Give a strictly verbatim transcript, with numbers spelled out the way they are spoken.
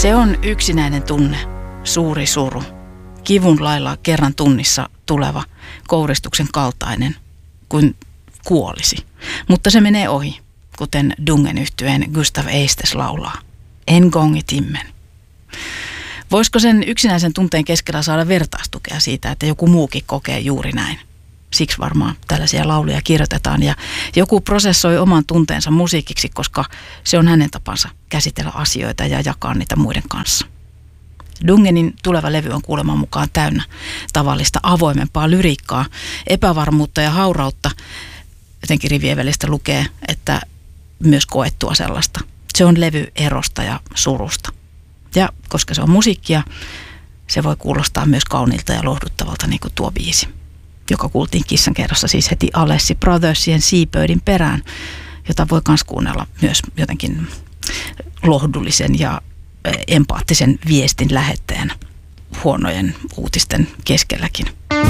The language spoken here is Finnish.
Se on yksinäinen tunne, suuri suru, kivun lailla kerran tunnissa tuleva kouristuksen kaltainen, kuin kuolisi. Mutta se menee ohi, kuten Dungen yhtyeen Gustav Eistes laulaa. En gång i timmen. Voisiko sen yksinäisen tunteen keskellä saada vertaistukea siitä, että joku muukin kokee juuri näin? Siksi varmaan tällaisia lauluja kirjoitetaan ja joku prosessoi oman tunteensa musiikiksi, koska se on hänen tapansa käsitellä asioita ja jakaa niitä muiden kanssa. Dungenin tuleva levy on kuuleman mukaan täynnä tavallista avoimempaa lyriikkaa, epävarmuutta ja haurautta. Jotenkin rivien välistä lukee, että myös koettua sellaista. Se on levy erosta ja surusta. Ja koska se on musiikkia, se voi kuulostaa myös kauniilta ja lohduttavalta, niin kuin tuo biisi, joka kuultiin Kissankerrossa siis heti Alessi Brothersien Seabirdin perään, jota voi myös kuunnella myös jotenkin lohdullisen ja empaattisen viestin lähettäjänä huonojen uutisten keskelläkin.